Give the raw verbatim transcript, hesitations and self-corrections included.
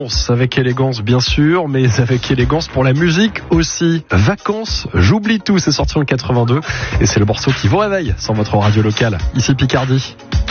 Avec élégance bien sûr, mais avec élégance pour la musique aussi. Vacances, j'oublie tout, c'est sorti en quatre-vingt-deux et c'est le morceau qui vous réveille sur votre radio locale. Ici Picardie.